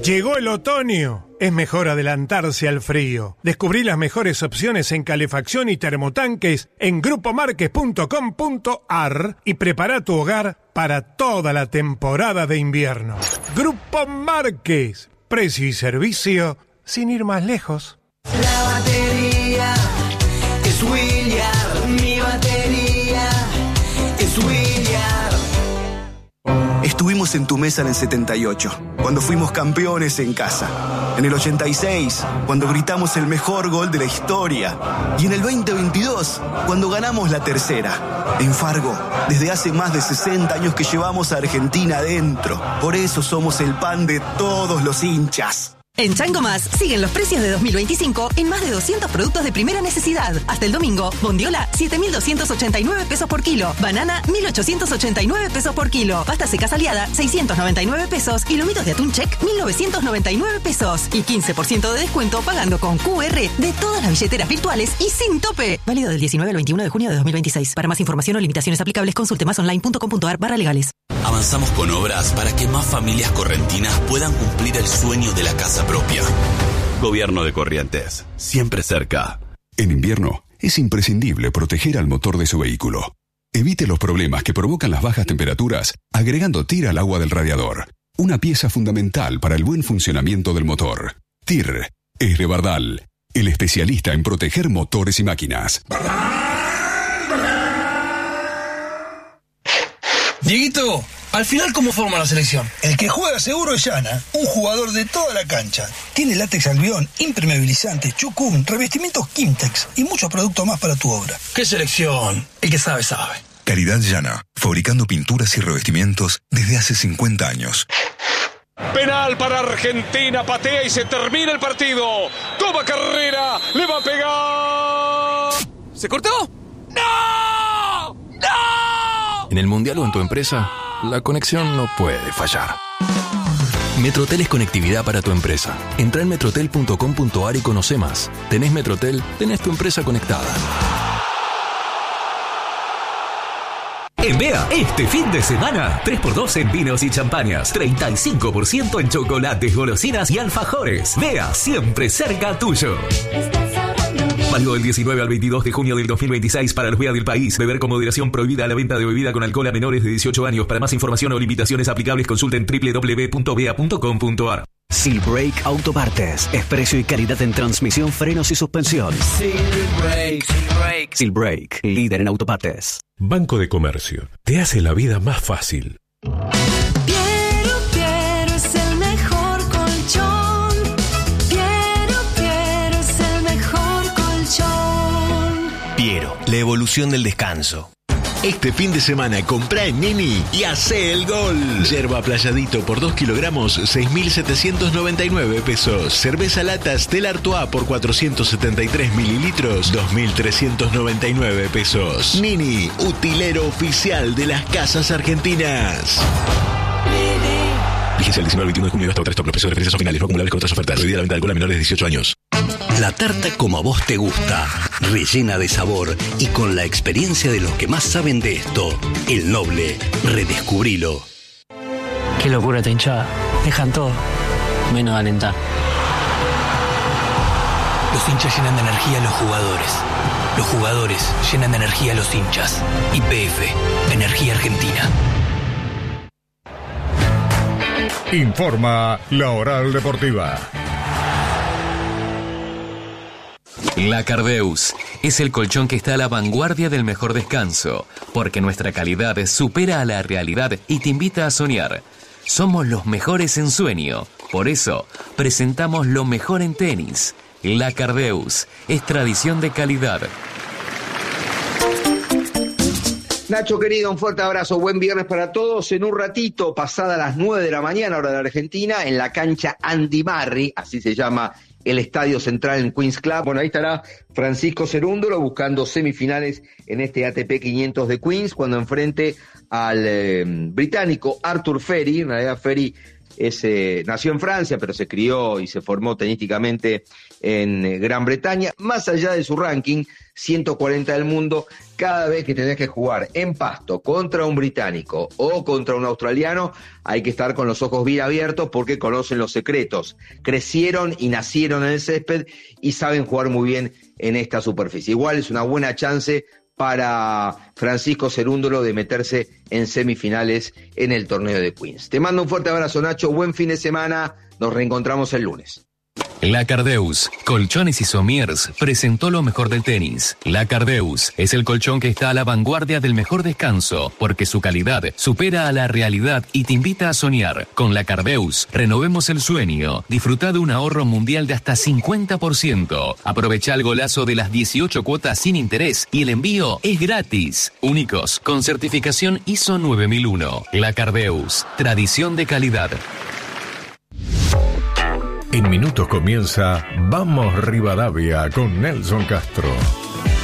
Llegó el otoño. Es mejor adelantarse al frío. Descubrí las mejores opciones en calefacción y termotanques en grupomarques.com.ar y prepara tu hogar para toda la temporada de invierno. Grupo Marques. Precio y servicio sin ir más lejos. La batería es Williard. Mi batería es Williard. Estuvimos en tu mesa en el 78, cuando fuimos campeones en casa. En el 86, cuando gritamos el mejor gol de la historia. Y en el 2022, cuando ganamos la tercera. En Fargo, desde hace más de 60 años que llevamos a Argentina adentro. Por eso somos el pan de todos los hinchas. En Chango Más siguen los precios de 2025 en más de 200 productos de primera necesidad. Hasta el domingo, bondiola, 7.289 pesos por kilo. Banana, 1.889 pesos por kilo. Pasta seca salteada, 699 pesos. Y lomitos de atún check, 1.999 pesos. Y 15% de descuento pagando con QR de todas las billeteras virtuales y sin tope. Válido del 19 al 21 de junio de 2026. Para más información o limitaciones aplicables, consulte másonline.com.ar/legales. Avanzamos con obras para que más familias correntinas puedan cumplir el sueño de la casa propia. Gobierno de Corrientes, siempre cerca. En invierno, es imprescindible proteger al motor de su vehículo. Evite los problemas que provocan las bajas temperaturas agregando TIR al agua del radiador. Una pieza fundamental para el buen funcionamiento del motor. TIR es de Bardal, el especialista en proteger motores y máquinas. Dieguito, al final, ¿cómo forma la selección? El que juega seguro es Yana, un jugador de toda la cancha. Tiene látex albión, impermeabilizante, chucún, revestimientos Kimtex y muchos productos más para tu obra. ¿Qué selección? El que sabe, sabe. Calidad Yana, fabricando pinturas y revestimientos desde hace 50 años. Penal para Argentina, patea y se termina el partido. Toma carrera, le va a pegar. ¿Se cortó? ¡No! ¡No! En el Mundial o en tu empresa, la conexión no puede fallar. Metrotel es conectividad para tu empresa. Entra en metrotel.com.ar y conoce más. ¿Tenés Metrotel? Tenés tu empresa conectada. En BEA, este fin de semana, 3x2 en vinos y champañas, 35% en chocolates, golosinas y alfajores. BEA, siempre cerca tuyo. Válido del 19 al 22 de junio del 2026 para los BEA del país. Beber con moderación, prohibida la venta de bebida con alcohol a menores de 18 años. Para más información o limitaciones aplicables, consulten www.bea.com.ar. Silbrake Autopartes. Es precio y calidad en transmisión, frenos y suspensión. Silbrake, líder en autopartes. Banco de Comercio. Te hace la vida más fácil. Piero es el mejor colchón. Piero es el mejor colchón. Piero, la evolución del descanso. Este fin de semana comprá en Nini y hacé el gol. Yerba Playadito por 2 kilogramos, 6.799 pesos. Cerveza lata Stella Artois por 473 mililitros, 2.399 pesos. Nini, utilero oficial de las casas argentinas. Vigencia el 19 al 21 de junio hasta 3 top. Los precios de referencia son finales, no acumulables con otras ofertas. Prohibida la venta de alcohol a menores de 18 años. La tarta como a vos te gusta, rellena de sabor y con la experiencia de los que más saben de esto. El Noble, redescubrilo. Qué locura esta hinchada. Dejan todo, menos alentar. Los hinchas llenan de energía a los jugadores. Los jugadores llenan de energía a los hinchas. YPF, Energía Argentina. Informa La Oral Deportiva. La Cardeus es el colchón que está a la vanguardia del mejor descanso, porque nuestra calidad supera a la realidad y te invita a soñar. Somos los mejores en sueño, por eso presentamos lo mejor en tenis. La Cardeus es tradición de calidad. Nacho querido, un fuerte abrazo, buen viernes para todos. En un ratito, pasada las 9 de la mañana, hora de Argentina, en la cancha Andy Murray, así se llama el estadio central en Queens Club. Bueno, ahí estará Francisco Cerúndolo buscando semifinales en este ATP 500 de Queens, cuando enfrente al británico Arthur Ferry. En realidad Ferry nació en Francia, pero se crió y se formó tenísticamente en Gran Bretaña. Más allá de su ranking, 140 del mundo, cada vez que tenés que jugar en pasto contra un británico o contra un australiano, hay que estar con los ojos bien abiertos porque conocen los secretos. Crecieron y nacieron en el césped y saben jugar muy bien en esta superficie. Igual es una buena chance para Francisco Cerúndolo de meterse en semifinales en el torneo de Queens. Te mando un fuerte abrazo, Nacho, buen fin de semana, nos reencontramos el lunes. La Cardeus, Colchones y Somiers, presentó lo mejor del tenis. La Cardeus es el colchón que está a la vanguardia del mejor descanso, porque su calidad supera a la realidad y te invita a soñar. Con La Cardeus, renovemos el sueño. Disfruta de un ahorro mundial de hasta 50%. Aprovecha el golazo de las 18 cuotas sin interés y el envío es gratis. Únicos, con certificación ISO 9001. La Cardeus, tradición de calidad. En minutos comienza Vamos Rivadavia con Nelson Castro.